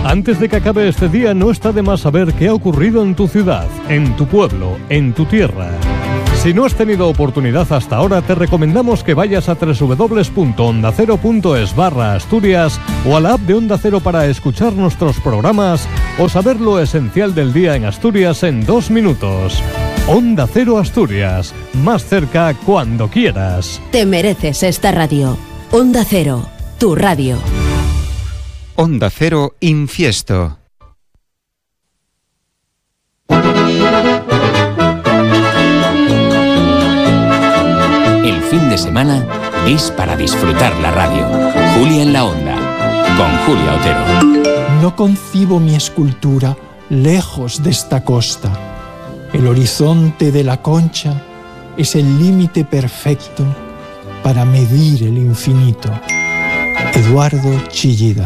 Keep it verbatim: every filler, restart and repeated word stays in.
Antes de que acabe este día, no está de más saber qué ha ocurrido en tu ciudad, en tu pueblo, en tu tierra. Si no has tenido oportunidad hasta ahora, te recomendamos que vayas a doble u doble u doble u punto onda cero punto es barra Asturias o a la app de Onda Cero para escuchar nuestros programas o saber lo esencial del día en Asturias en dos minutos. Onda Cero Asturias, más cerca cuando quieras. Te mereces esta radio. Onda Cero, tu radio. Onda Cero Infiesto. El fin de semana es para disfrutar la radio. Julia en la Onda, con Julia Otero. No concibo mi escultura lejos de esta costa. El horizonte de la Concha es el límite perfecto para medir el infinito. Eduardo Chillida.